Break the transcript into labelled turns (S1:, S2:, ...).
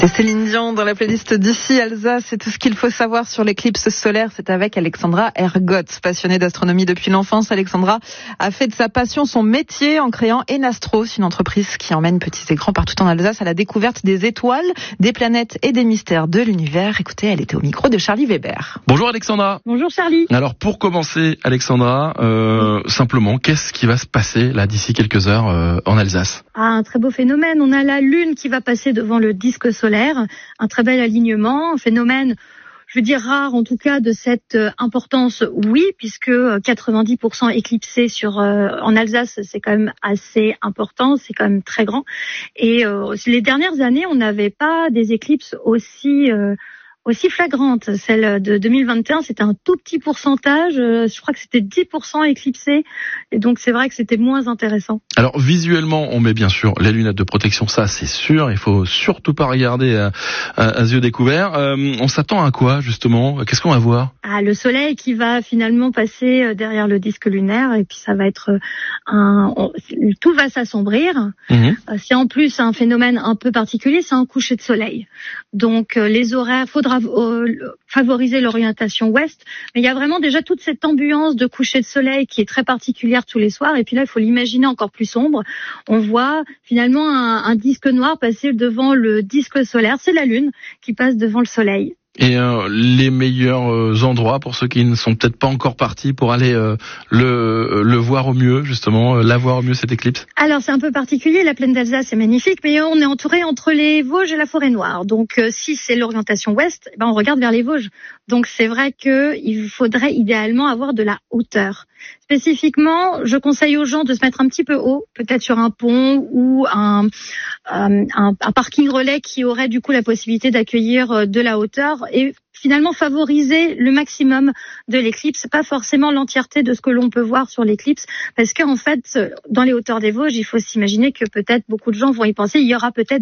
S1: C'est Céline Dion dans la playlist d'ici Alsace. C'est tout ce qu'il faut savoir sur l'éclipse solaire. C'est avec Alexandra Ergot. Passionnée d'astronomie depuis l'enfance, Alexandra a fait de sa passion son métier en créant Enastros, une entreprise qui emmène petits et grands partout en Alsace à la découverte des étoiles, des planètes et des mystères de l'univers. Écoutez, elle était au micro de Charlie Weber.
S2: Bonjour Alexandra.
S3: Bonjour Charlie.
S2: Alors pour commencer Alexandra, simplement, qu'est-ce qui va se passer là d'ici quelques heures en Alsace ?
S3: Un très beau phénomène. On a la Lune qui va passer devant le disque solaire. Un très bel alignement, un phénomène, je veux dire rare en tout cas de cette importance, oui, puisque 90% éclipsé en Alsace, c'est quand même assez important, c'est quand même très grand. Et les dernières années, on n'avait pas des éclipses aussi flagrante. Celle de 2021, c'était un tout petit pourcentage. Je crois que c'était 10% éclipsé. Et donc, c'est vrai que c'était moins intéressant.
S2: Alors, visuellement, on met bien sûr les lunettes de protection. Ça, c'est sûr. Il faut surtout pas regarder à yeux découverts. On s'attend à quoi, justement ? Qu'est-ce qu'on va voir ?
S3: Le soleil qui va finalement passer derrière le disque lunaire. Et puis, ça va être tout va s'assombrir. C'est en plus un phénomène un peu particulier. C'est un coucher de soleil. Donc, les horaires, faudra favoriser l'orientation ouest, mais il y a vraiment déjà toute cette ambiance de coucher de soleil qui est très particulière tous les soirs, et puis là il faut l'imaginer encore plus sombre. On voit finalement un disque noir passer devant le disque solaire, c'est la Lune qui passe devant le soleil.
S2: Et les meilleurs endroits pour ceux qui ne sont peut-être pas encore partis pour aller le voir au mieux, justement, la voir au mieux cette éclipse.
S3: Alors c'est un peu particulier, la plaine d'Alsace est magnifique, mais on est entouré entre les Vosges et la forêt noire. Donc si c'est l'orientation ouest, on regarde vers les Vosges. Donc c'est vrai qu'il faudrait idéalement avoir de la hauteur. Spécifiquement, je conseille aux gens de se mettre un petit peu haut, peut-être sur un pont ou un parking relais qui aurait du coup la possibilité d'accueillir de la hauteur et finalement favoriser le maximum de l'éclipse, pas forcément l'entièreté de ce que l'on peut voir sur l'éclipse, parce qu'en fait, dans les hauteurs des Vosges, il faut s'imaginer que peut-être beaucoup de gens vont y penser, il y aura peut-être